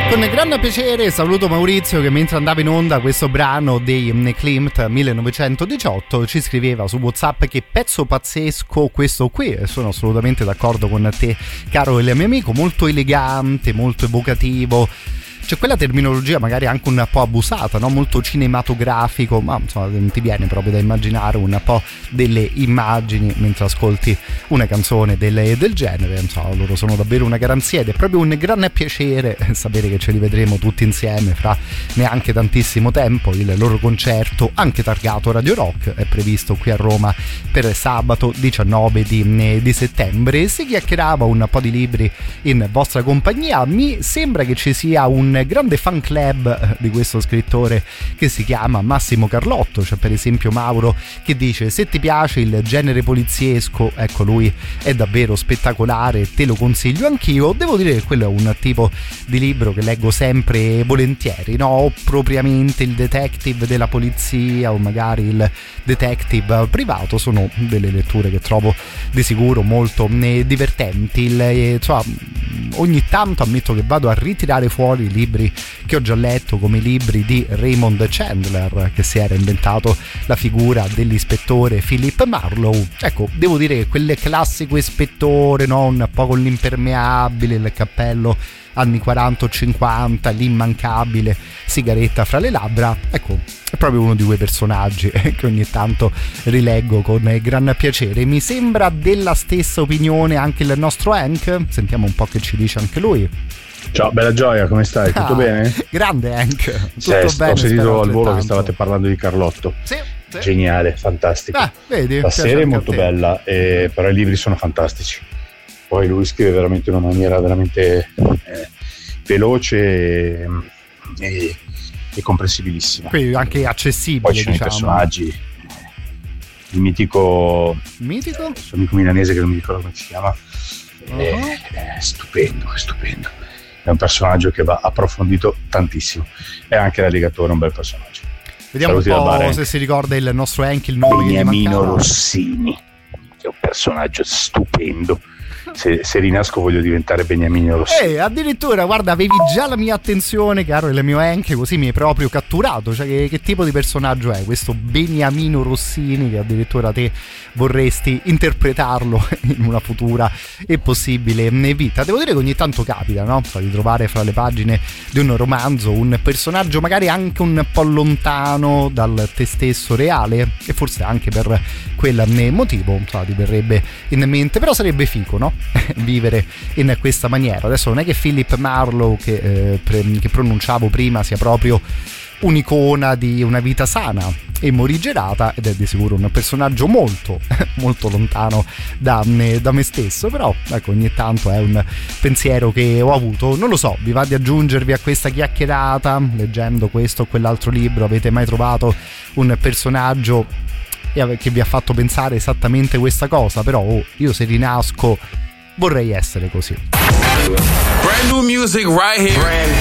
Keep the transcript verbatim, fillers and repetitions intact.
Con grande piacere saluto Maurizio che mentre andava in onda questo brano dei Klimt millenovecentodiciotto ci scriveva su WhatsApp che pezzo pazzesco questo qui, e sono assolutamente d'accordo con te caro il mio amico, molto elegante, molto evocativo. C'è quella terminologia magari anche un po' abusata, no? Molto cinematografico, ma insomma ti viene proprio da immaginare un po' delle immagini mentre ascolti una canzone del, del genere. Insomma, loro sono davvero una garanzia ed è proprio un gran piacere sapere che ce li vedremo tutti insieme fra neanche tantissimo tempo. Il loro concerto, anche targato Radio Rock, è previsto qui a Roma per sabato diciannove di, di settembre. Si chiacchierava un po' di libri in vostra compagnia. Mi sembra che ci sia un grande fan club di questo scrittore che si chiama Massimo Carlotto. C'è per esempio Mauro che dice: se ti piace il genere poliziesco, ecco lui è davvero spettacolare, te lo consiglio anch'io. Devo dire che quello è un tipo di libro che leggo sempre volentieri, no? O propriamente il detective della polizia o magari il detective privato, sono delle letture che trovo di sicuro molto divertenti. Il, insomma, ogni tanto ammetto che vado a ritirare fuori i libri che ho già letto, come i libri di Raymond Chandler, che si era inventato la figura dell'ispettore Philip Marlowe. Ecco, devo dire che quel classico ispettore, no? Un po' con l'impermeabile, il cappello anni quaranta o cinquanta, l'immancabile sigaretta fra le labbra, ecco, è proprio uno di quei personaggi che ogni tanto rileggo con gran piacere. Mi sembra della stessa opinione anche il nostro Hank, sentiamo un po' che ci dice anche lui. Ciao, bella Gioia, come stai? Tutto ah, bene? Grande Hank, tutto sì, bene. Ho sentito al volo che stavate parlando di Carlotto. Sì, sì. Geniale, fantastico. Ah, vedi, la serie è molto bella, eh, però i libri sono fantastici. Poi lui scrive veramente in una maniera veramente eh, veloce e, e, e comprensibilissima. Quindi anche accessibile. Poi ci sono diciamo. I personaggi, il mitico mitico? il suo amico milanese che non mi ricordo come si chiama. Uh-huh. È, è stupendo, è stupendo. È un personaggio che va approfondito tantissimo. E anche l'alligatore è un bel personaggio. Vediamo Saluti un po' se si ricorda il nostro Hank, il nome Beniamino Rossini, che è un personaggio stupendo. Se, se rinasco voglio diventare Beniamino Rossini. Eh, addirittura, guarda, avevi già la mia attenzione, caro il mio Hank, così mi hai proprio catturato. Cioè, che, che tipo di personaggio è questo Beniamino Rossini che addirittura te vorresti interpretarlo in una futura e possibile vita? Devo dire che ogni tanto capita, no? Di trovare fra le pagine di un romanzo un personaggio magari anche un po' lontano dal te stesso reale, e forse anche per quel motivo, so, ti verrebbe in mente. Però sarebbe figo, no? Vivere in questa maniera. Adesso non è che Philip Marlowe che, eh, pre- che pronunciavo prima sia proprio un'icona di una vita sana e morigerata, ed è di sicuro un personaggio molto molto lontano da me, da me stesso, però ecco, ogni tanto è un pensiero che ho avuto. Non lo so, vi va di aggiungervi a questa chiacchierata leggendo questo o quell'altro libro? Avete mai trovato un personaggio che vi ha fatto pensare esattamente questa cosa? Però oh, io se rinasco vorrei essere così. Brand new music right here.